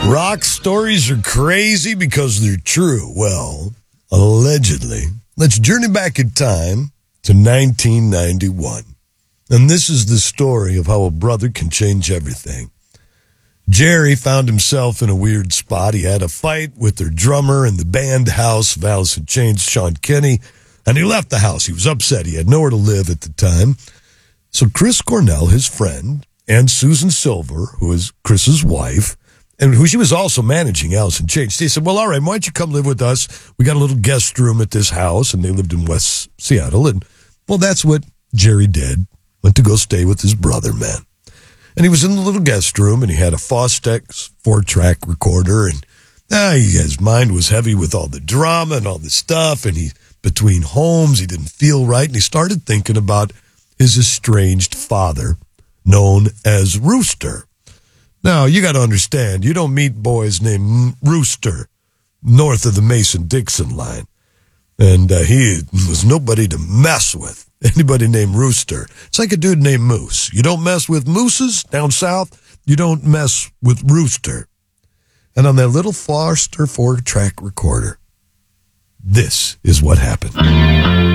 Rock stories are crazy because they're true. Well, allegedly. Let's journey back in time to 1991. And this is the story of how a brother can change everything. Jerry found himself in a weird spot. He had a fight with their drummer in the band house of Alice in Chains, Sean Kinney, and he left the house. He was upset. He had nowhere to live at the time. So Chris Cornell, his friend, and Susan Silver, who is Chris's wife, and who she was also managing Alice in Chains, they said, well, all right, why don't you come live with us? We got a little guest room at this house, and they lived in West Seattle. And, well, that's what Jerry did. Went to go stay with his brother, man. And he was in the little guest room, and he had a Fostex 4-track recorder, and his mind was heavy with all the drama and all this stuff, and he, between homes, he didn't feel right, and he started thinking about his estranged father, known as Rooster. Now, you got to understand, you don't meet boys named Rooster north of the Mason-Dixon line, and he was nobody to mess with. Anybody named Rooster. It's like a dude named Moose. You don't mess with mooses down south. You don't mess with Rooster. And on that little Foster 4-track recorder, this is what happened.